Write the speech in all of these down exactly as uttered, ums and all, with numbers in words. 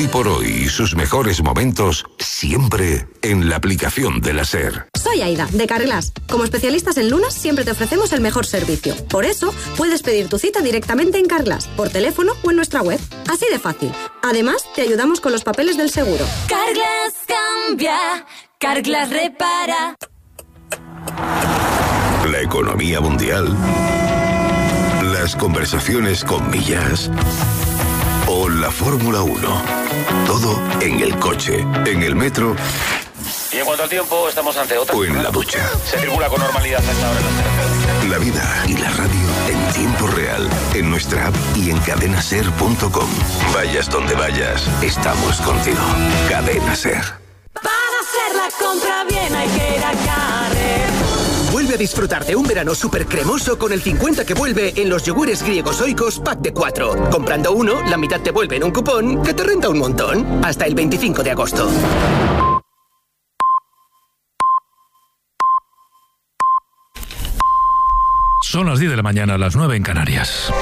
Hoy por hoy y sus mejores momentos siempre en la aplicación de la SER. Soy Aida, de Carglass. Como especialistas en lunas siempre te ofrecemos el mejor servicio. Por eso puedes pedir tu cita directamente en Carglass, por teléfono o en nuestra web. Así de fácil. Además, te ayudamos con los papeles del seguro. Carglass cambia, Carglass repara. La economía mundial, las conversaciones con millas o la Fórmula uno. Todo en el coche, en el metro. Y en cuanto al tiempo, estamos ante otra. O en la ducha. Se circula con normalidad hasta ahora en las carreteras. La vida y la radio en tiempo real, en nuestra app y en cadena ser punto com. Vayas donde vayas, estamos contigo. Cadena Ser. Para hacer la compra bien hay que ir a Carrefour. Vuelve a disfrutar de un verano súper cremoso con el cincuenta que vuelve en los yogures griegos Oikos pack de cuatro. Comprando uno, la mitad te vuelve en un cupón que te renta un montón. Hasta el veinticinco de agosto. Son las diez de la mañana, las nueve en Canarias.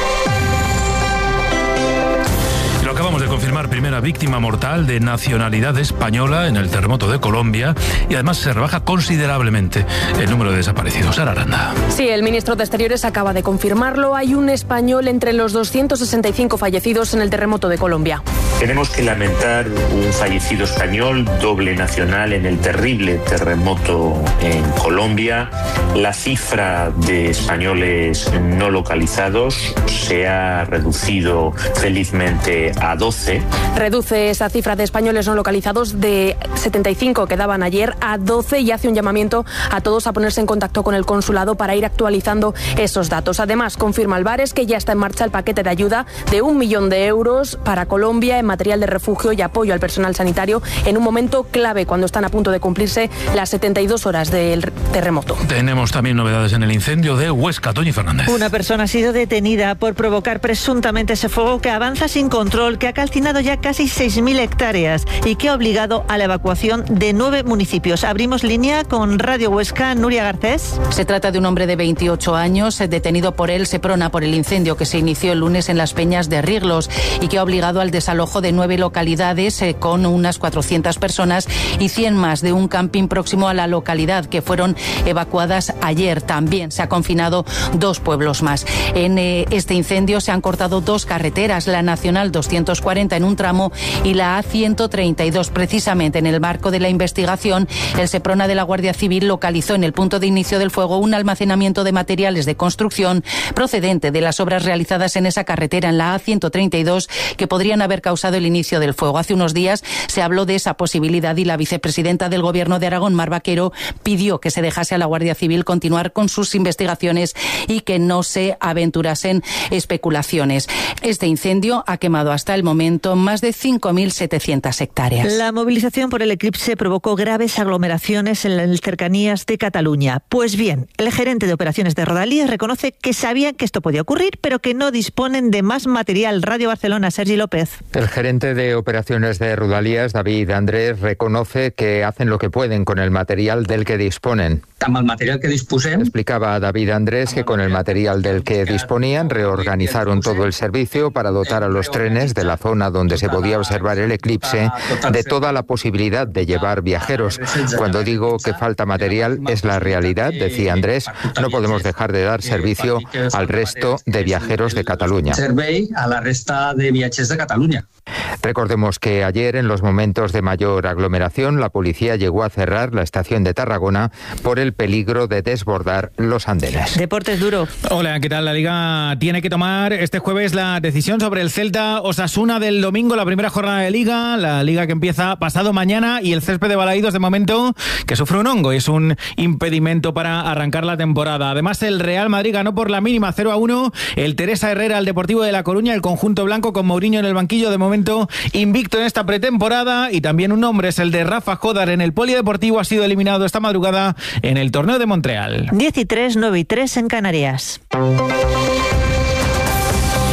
Lo acabamos de confirmar, primera víctima mortal de nacionalidad española en el terremoto de Colombia, y además se rebaja considerablemente el número de desaparecidos. Sara Aranda. Sí, el ministro de Exteriores acaba de confirmarlo. Hay un español entre los doscientos sesenta y cinco fallecidos en el terremoto de Colombia. Tenemos que lamentar un fallecido español, doble nacional, en el terrible terremoto en Colombia. La cifra de españoles no localizados se ha reducido felizmente a doce. Reduce esa cifra de españoles no localizados de setenta y cinco que daban ayer a doce y hace un llamamiento a todos a ponerse en contacto con el consulado para ir actualizando esos datos. Además, confirma Álvarez que ya está en marcha el paquete de ayuda de un millón de euros para Colombia en material de refugio y apoyo al personal sanitario en un momento clave cuando están a punto de cumplirse las setenta y dos horas del terremoto. Tenemos también novedades en el incendio de Huesca. Toñi Fernández. Una persona ha sido detenida por provocar presuntamente ese fuego que avanza sin control, que ha calcinado ya casi seis mil hectáreas y que ha obligado a la evacuación de nueve municipios. Abrimos línea con Radio Huesca. Nuria Garcés. Se trata de un hombre de veintiocho años, detenido por el Seprona por el incendio que se inició el lunes en las Peñas de Riglos y que ha obligado al desalojo de nueve localidades eh, con unas cuatrocientas personas y cien más de un camping próximo a la localidad que fueron evacuadas ayer. También se ha confinado dos pueblos más. En eh, este incendio se han cortado dos carreteras, la Nacional doscientos cuarenta en un tramo y la A ciento treinta y dos. Precisamente en el marco de la investigación, el Seprona de la Guardia Civil localizó en el punto de inicio del fuego un almacenamiento de materiales de construcción procedente de las obras realizadas en esa carretera, en la A ciento treinta y dos, que podrían haber causado el inicio del fuego. Hace unos días se habló de esa posibilidad y la vicepresidenta del Gobierno de Aragón, Mar Vaquero, pidió que se dejase a la Guardia Civil continuar con sus investigaciones y que no se aventurasen especulaciones. Este incendio ha quemado hasta el momento más de cinco mil setecientas hectáreas. La movilización por el eclipse provocó graves aglomeraciones en las cercanías de Cataluña. Pues bien, el gerente de operaciones de Rodalies reconoce que sabían que esto podía ocurrir, pero que no disponen de más material. Radio Barcelona, Sergi López. El gerente de operaciones de Rodalies, David Andrés, reconoce que hacen lo que pueden con el material del que disponen. Amb el material que disposem. Explicaba a David Andrés que con el material del que disponían reorganizaron todo el servicio para dotar a los trenes de la zona donde se podía observar el eclipse de toda la posibilidad de llevar viajeros. Cuando digo que falta material es la realidad, decía Andrés, no podemos dejar de dar servicio al resto de viajeros de Cataluña. Servei a la resta de viatgers de Catalunya. Recordemos que ayer, en los momentos de mayor aglomeración, la policía llegó a cerrar la estación de Tarragona por el peligro de desbordar los andenes. Deportes Duro. Hola, ¿qué tal? La Liga tiene que tomar este jueves la decisión sobre el Celta Osasuna del domingo, la primera jornada de Liga, la Liga que empieza pasado mañana, y el césped de Balaídos de momento que sufre un hongo, es un impedimento para arrancar la temporada. Además, el Real Madrid ganó por la mínima cero a uno, el Teresa Herrera al Deportivo de La Coruña, el conjunto blanco con Mourinho en el banquillo de momento invicto en esta pretemporada, y también un nombre es el de Rafa Jodar en el Polideportivo, ha sido eliminado esta madrugada en el torneo de Montreal. diez y tres, nueve y tres en Canarias.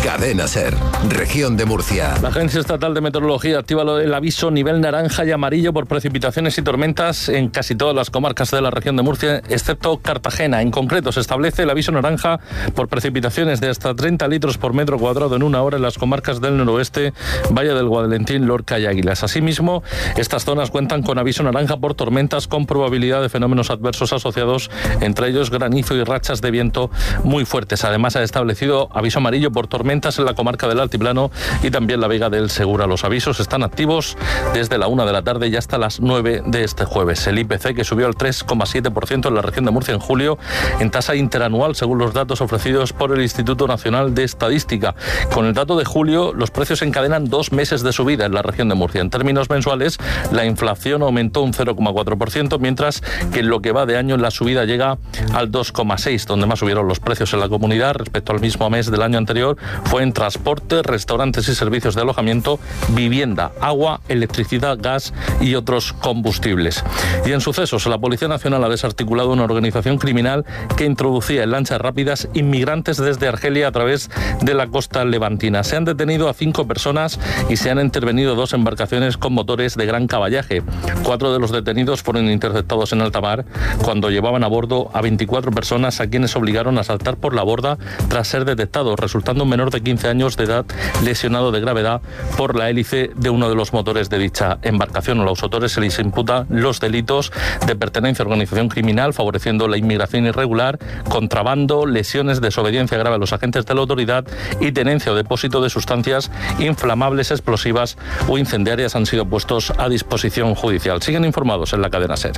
Cadena SER, Región de Murcia. La Agencia Estatal de Meteorología activa el aviso nivel naranja y amarillo por precipitaciones y tormentas en casi todas las comarcas de la región de Murcia, excepto Cartagena. En concreto, se establece el aviso naranja por precipitaciones de hasta treinta litros por metro cuadrado en una hora en las comarcas del noroeste, Valle del Guadalentín, Lorca y Águilas. Asimismo, estas zonas cuentan con aviso naranja por tormentas con probabilidad de fenómenos adversos asociados, entre ellos granizo y rachas de viento muy fuertes. Además, ha establecido aviso amarillo por tormentas en la comarca del Altiplano y también la Vega del Segura. Los avisos están activos desde la una de la tarde y hasta las nueve de este jueves. El I P C, que subió al tres coma siete por ciento en la región de Murcia en julio, en tasa interanual, según los datos ofrecidos por el Instituto Nacional de Estadística. Con el dato de julio, los precios encadenan dos meses de subida en la región de Murcia. En términos mensuales, la inflación aumentó un cero coma cuatro por ciento, mientras que en lo que va de año la subida llega al dos coma seis por ciento. Donde más subieron los precios en la comunidad respecto al mismo mes del año anterior fue en transporte, restaurantes y servicios de alojamiento, vivienda, agua, electricidad, gas y otros combustibles. Y en sucesos, la Policía Nacional ha desarticulado una organización criminal que introducía en lanchas rápidas inmigrantes desde Argelia a través de la costa levantina. Se han detenido a cinco personas y se han intervenido dos embarcaciones con motores de gran caballaje. Cuatro de los detenidos fueron interceptados en alta mar cuando llevaban a bordo a veinticuatro personas, a quienes obligaron a saltar por la borda tras ser detectados, resultando un menor de quince años de edad lesionado de gravedad por la hélice de uno de los motores de dicha embarcación. A los autores se les imputa los delitos de pertenencia a organización criminal, favoreciendo la inmigración irregular, contrabando, lesiones, desobediencia grave a los agentes de la autoridad y tenencia o depósito de sustancias inflamables, explosivas o incendiarias. Han sido puestos a disposición judicial. Siguen informados en la cadena SER.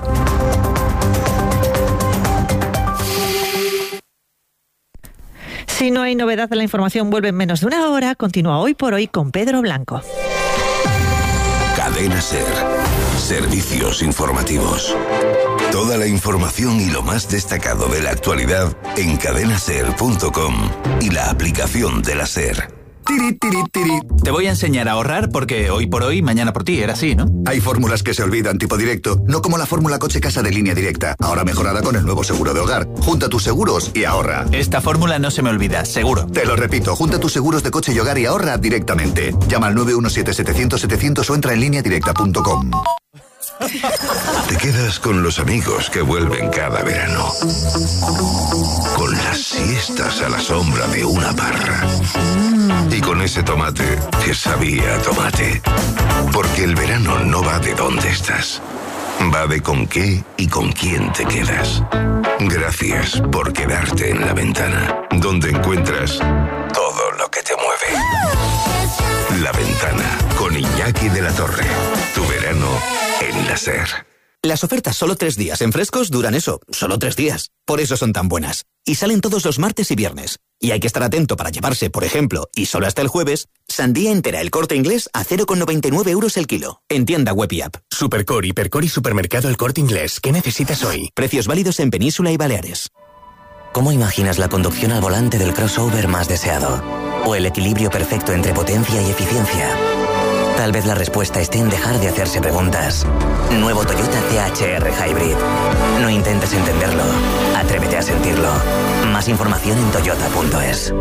Si no hay novedad en la información, vuelve en menos de una hora. Continúa Hoy por Hoy con Pedro Blanco. Cadena SER. Servicios informativos. Toda la información y lo más destacado de la actualidad en cadena ser punto com y la aplicación de la SER. Tiri, tiri, tiri. Te voy a enseñar a ahorrar porque hoy por hoy, mañana por ti, era así, ¿no? Hay fórmulas que se olvidan, tipo directo, no como la fórmula coche casa de Línea Directa, ahora mejorada con el nuevo seguro de hogar. Junta tus seguros y ahorra. Esta fórmula no se me olvida, seguro. Te lo repito, junta tus seguros de coche y hogar y ahorra directamente. Llama al nueve uno siete, setecientos, setecientos o entra en línea directa punto com. Te quedas con los amigos que vuelven cada verano, con las siestas a la sombra de una parra y con ese tomate que sabía a tomate. Porque el verano no va de dónde estás, va de con qué y con quién te quedas. Gracias por quedarte en La Ventana, donde encuentras todo lo que te mueve. La Ventana, con Iñaki de la Torre. Tu verano en la SER. Las ofertas solo tres días en Frescos duran eso, solo tres días. Por eso son tan buenas. Y salen todos los martes y viernes. Y hay que estar atento para llevarse, por ejemplo, y solo hasta el jueves, sandía entera El Corte Inglés a cero coma noventa y nueve euros el kilo. En tienda web y app. Supercore, Hipercore y Supermercado El Corte Inglés. ¿Qué necesitas hoy? Precios válidos en Península y Baleares. ¿Cómo imaginas la conducción al volante del crossover más deseado? ¿O el equilibrio perfecto entre potencia y eficiencia? Tal vez la respuesta esté en dejar de hacerse preguntas. Nuevo Toyota C H R Hybrid. No intentes entenderlo. Atrévete a sentirlo. Más información en toyota punto es.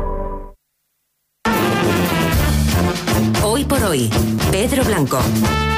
Hoy por Hoy, Pedro Blanco.